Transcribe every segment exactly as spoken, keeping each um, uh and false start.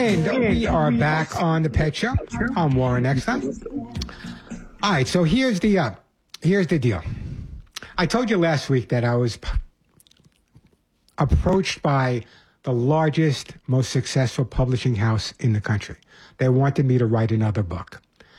And we are back on the Pet Show. I'm Warren Eckstein. All right, so here's the uh, here's the deal. I told you last week that I was p- approached by the largest, most successful publishing house in the country. They wanted me to write another book.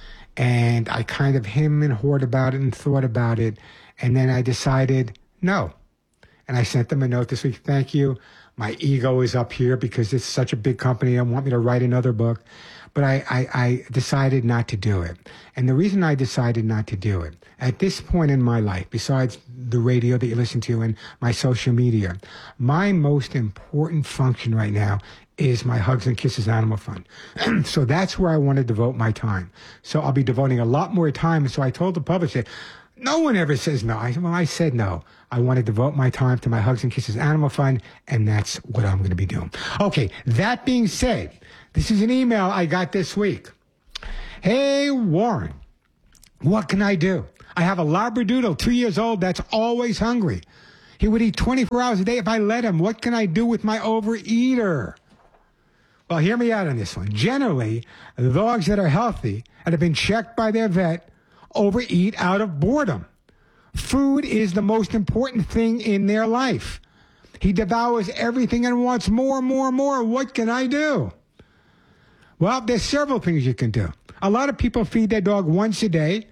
And I kind of hemmed and hawed about it and thought about it. And then I decided, no. And I sent them a note this week. Thank you. My ego is up here because it's such a big company. They want me to write another book. But I, I, I decided not to do it. And the reason I decided not to do it, at this point in my life, besides the radio that you listen to and my social media, my most important function right now is my Hugs and Kisses Animal Fund. So that's where I want to devote my time. So I'll be devoting a lot more time. So I told the publisher, no one ever says no. I said, well, I said no. I want to devote my time to my Hugs and Kisses Animal Fund, and that's what I'm going to be doing. Okay, that being said, this is an email I got this week. Hey, Warren, what can I do? I have a Labradoodle, two years old, that's always hungry. He would eat twenty-four hours a day if I let him. What can I do with my overeater? Well, hear me out on this one. Generally, dogs that are healthy and have been checked by their vet overeat out of boredom. Food is the most important thing in their life. He devours everything and wants more, more, more. What can I do? Well, there's several things you can do. A lot of people feed their dog once a day.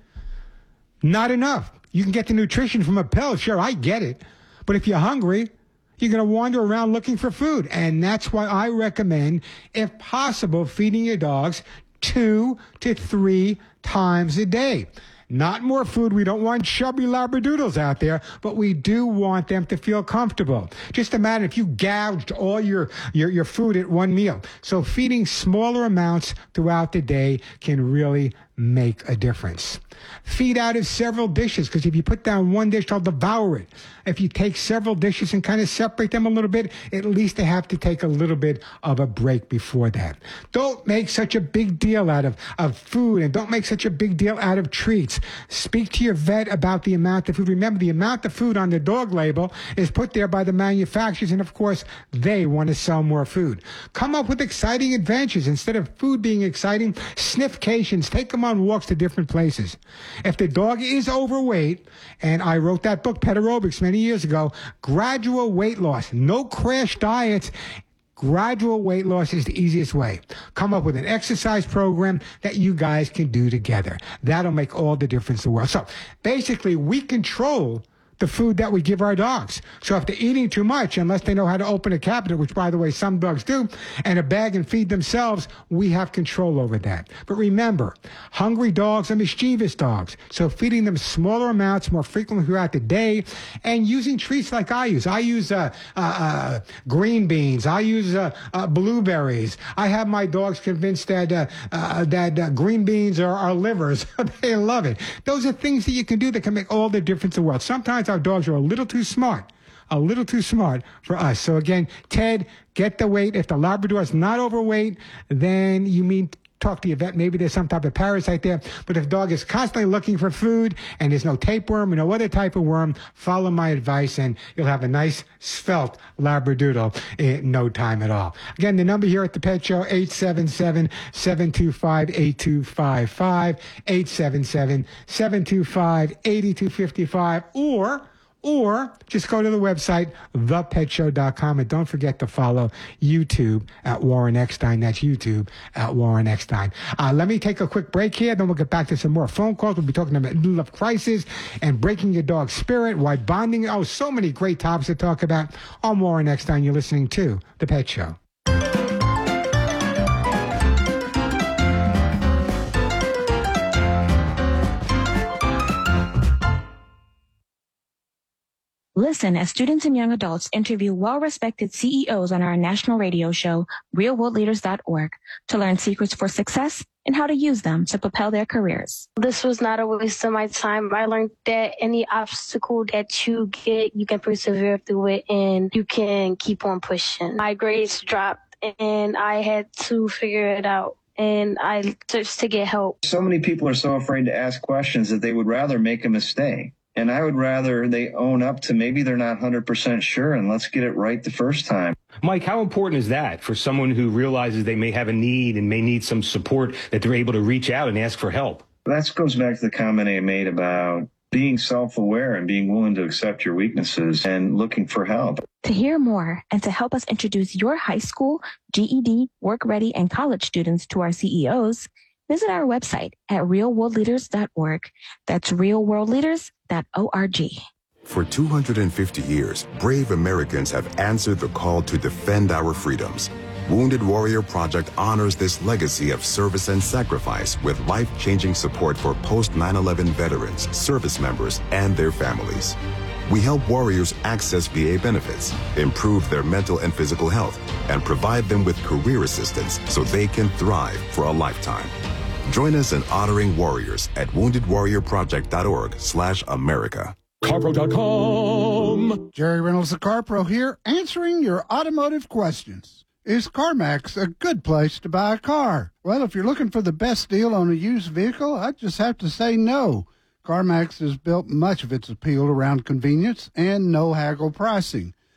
Not enough. You can get the nutrition from a pill. Sure, I get it. But if you're hungry, you're going to wander around looking for food. And that's why I recommend, if possible, feeding your dogs two to three times a day. Not more food. We don't want chubby Labradoodles out there, but we do want them to feel comfortable. Just imagine if you gouged all your, your, your food at one meal. So feeding smaller amounts throughout the day can really make a difference. Feed out of several dishes, because if you put down one dish, they'll devour it. If you take several dishes and kind of separate them a little bit, at least they have to take a little bit of a break before that. Don't make such a big deal out of, of food, and don't make such a big deal out of treats. Speak to your vet about the amount of food. Remember, the amount of food on the dog label is put there by the manufacturers, and of course, they want to sell more food. Come up with exciting adventures. Instead of food being exciting, sniffcations. Take them on walks to different places. If the dog is overweight, and I wrote that book, Pet Aerobics, many years ago, gradual weight loss, no crash diets. Gradual weight loss is the easiest way. Come up with an exercise program that you guys can do together. That'll make all the difference in the world. So basically, we control the food that we give our dogs. So if they're eating too much, unless they know how to open a cabinet, which, by the way, some dogs do, and a bag and feed themselves, we have control over that. But remember, hungry dogs are mischievous dogs. So feeding them smaller amounts more frequently throughout the day, and using treats like I use. I use uh, uh, uh, green beans. I use uh, uh, blueberries. I have my dogs convinced that uh, uh, that uh, green beans are, are livers. They love it. Those are things that you can do that can make all the difference in the world. Sometimes our dogs are a little too smart, a little too smart for us. So again, Ted, get the weight. If the Labrador is not overweight, then you mean talk to your vet. Maybe there's some type of parasite there. But if the dog is constantly looking for food and there's no tapeworm or no other type of worm, follow my advice and you'll have a nice svelte Labradoodle in no time at all. Again, the number here at the Pet Show, eight seven seven, seven two five, eight two five five, eight seven seven, seven two five, eight two five five, or Or just go to the website, the pet show dot com, and don't forget to follow YouTube at Warren Eckstein. That's YouTube at Warren Eckstein. Uh, let me take a quick break here, then we'll get back to some more phone calls. We'll be talking about love crisis and breaking your dog's spirit, why bonding. Oh, so many great topics to talk about. I'm Warren Eckstein. You're listening to The Pet Show. Listen as students and young adults interview well-respected C E Os on our national radio show, real world leaders dot org, to learn secrets for success and how to use them to propel their careers. This was not a waste of my time. I learned that any obstacle that you get, you can persevere through it and you can keep on pushing. My grades dropped and I had to figure it out. And I searched to get help. So many people are so afraid to ask questions that they would rather make a mistake. And I would rather they own up to maybe they're not one hundred percent sure, and let's get it right the first time. Mike, how important is that for someone who realizes they may have a need and may need some support, that they're able to reach out and ask for help? That goes back to the comment I made about being self-aware and being willing to accept your weaknesses and looking for help. To hear more and to help us introduce your high school, G E D, work ready, and college students to our C E Os, visit our website at real world leaders dot org. That's real world leaders dot org. For two hundred fifty years, brave Americans have answered the call to defend our freedoms. Wounded Warrior Project honors this legacy of service and sacrifice with life-changing support for post nine eleven veterans, service members, and their families. We help warriors access V A benefits, improve their mental and physical health, and provide them with career assistance so they can thrive for a lifetime. Join us in honoring warriors at wounded warrior project dot org slash America. CarPro dot com. Jerry Reynolds, the CarPro here, answering your automotive questions. Is CarMax a good place to buy a car? Well, if you're looking for the best deal on a used vehicle, I just have to say no. CarMax has built much of its appeal around convenience and no haggle pricing.